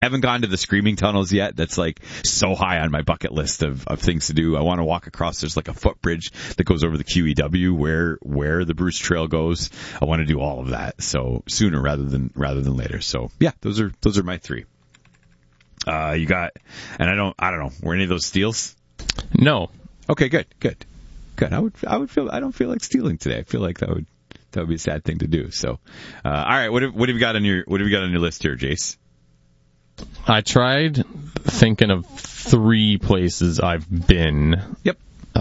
Haven't gone to the Screaming Tunnels yet. That's like so high on my bucket list of things to do. I want to walk across. There's like a footbridge that goes over the QEW where the Bruce Trail goes. I want to do all of that. So sooner rather than later. So yeah, those are my three. You got, and I don't know. Were any of those steals? No. Okay, good. I don't feel like stealing today. I feel like that would be a sad thing to do. So, all right. What have you got on your list here, Jace? I tried thinking of 3 places I've been. Yep.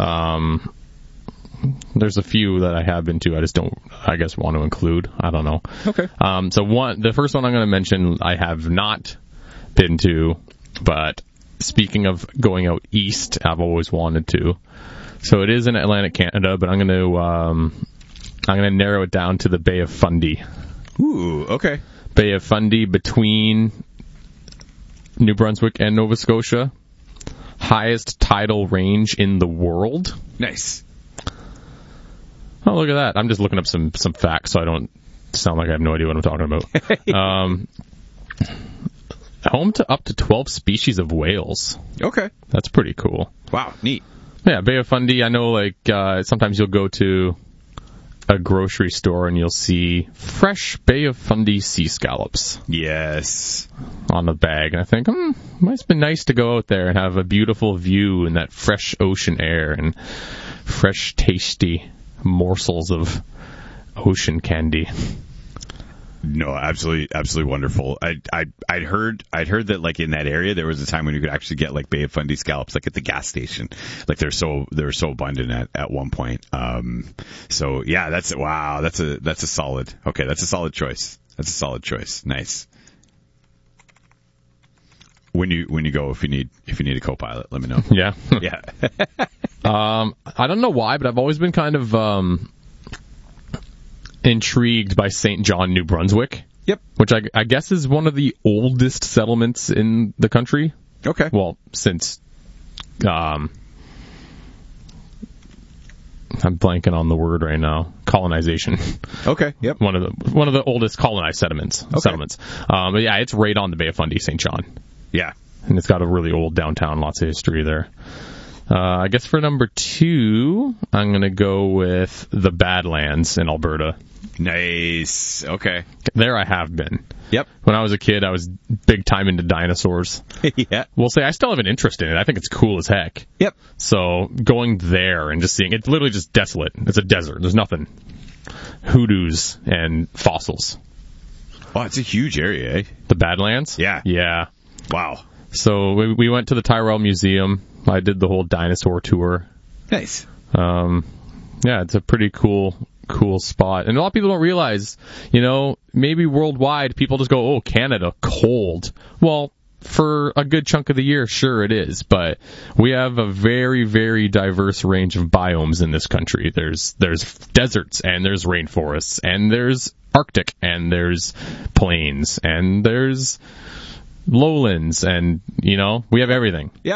There's a few that I have been to. I just don't, I guess, want to include. I don't know. Okay. The first one I'm going to mention, I have not been to, but speaking of going out east, I've always wanted to. So it is in Atlantic Canada, but I'm going to narrow it down to the Bay of Fundy. Ooh, okay. Bay of Fundy between New Brunswick and Nova Scotia. Highest tidal range in the world. Nice. Oh, look at that. I'm just looking up some facts so I don't sound like I have no idea what I'm talking about. Home to up to 12 species of whales. Okay. That's pretty cool. Wow, neat. Yeah, Bay of Fundy, I know sometimes you'll go to a grocery store and you'll see fresh Bay of Fundy sea scallops. Yes. On the bag. And I think, must have been nice to go out there and have a beautiful view in that fresh ocean air and fresh, tasty morsels of ocean candy. No, absolutely wonderful. I'd heard that like in that area there was a time when you could actually get like Bay of Fundy scallops like at the gas station. Like they were so abundant at one point. So yeah, that's a solid. Okay, that's a solid choice. Nice. When you go, if you need a co-pilot, let me know. Yeah. Yeah. I don't know why, but I've always been kind of intrigued by St. John, New Brunswick. Yep. Which I guess is one of the oldest settlements in the country. Okay. Well, since I'm blanking on the word right now. Colonization. Okay. Yep. One of the oldest colonized settlements. But yeah, it's right on the Bay of Fundy, St. John. Yeah. And it's got a really old downtown, lots of history there. I guess for number 2, I'm going to go with the Badlands in Alberta. Nice. Okay. There I have been. Yep. When I was a kid, I was big time into dinosaurs. Yeah. We'll say I still have an interest in it. I think it's cool as heck. Yep. So going there and just seeing, it's literally just desolate. It's a desert. There's nothing. Hoodoos and fossils. Oh, it's a huge area, eh? The Badlands? Yeah. Yeah. Wow. So we went to the Tyrrell Museum. I did the whole dinosaur tour. Nice. Yeah, it's a pretty cool spot. And a lot of people don't realize, maybe worldwide people just go, oh, Canada, cold. Well, for a good chunk of the year, sure it is. But we have a very, very diverse range of biomes in this country. There's deserts, and there's rainforests, and there's Arctic, and there's plains, and there's lowlands, and, we have everything. Yeah.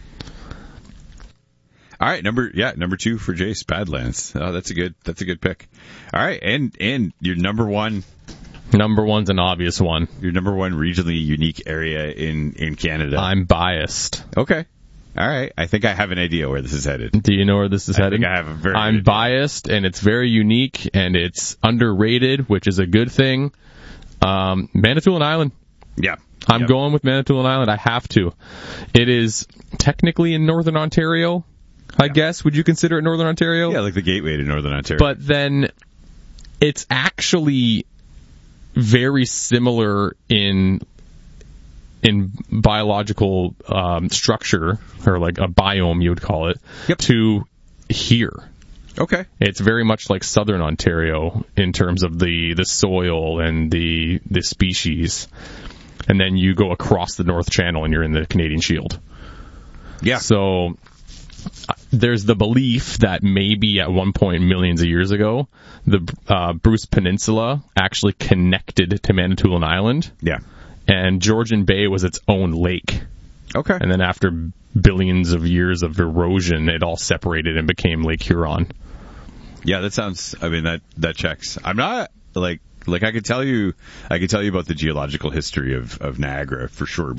All right, number 2 for Jace, Badlands. Oh, that's a good pick. All right, and your number 1. Number 1's an obvious one. Your number 1 regionally unique area in Canada. I'm biased. Okay. All right. I think I have an idea where this is headed. Do you know where this is headed? I think I have a very I'm biased, and it's very unique, and it's underrated, which is a good thing. Manitoulin Island. Yeah. I'm going with Manitoulin Island. I have to. It is technically in Northern Ontario, I guess. Would you consider it Northern Ontario? Yeah, like the gateway to Northern Ontario. But then it's actually very similar in biological structure, or like a biome you would call it, to here. Okay. It's very much like Southern Ontario in terms of the soil and the species. And then you go across the North Channel and you're in the Canadian Shield. Yeah. So there's the belief that maybe at one point millions of years ago, the Bruce Peninsula actually connected to Manitoulin Island. Yeah. And Georgian Bay was its own lake. Okay. And then after billions of years of erosion, it all separated and became Lake Huron. Yeah, that sounds, that checks. I'm not, Like I could tell you about the geological history of Niagara for sure,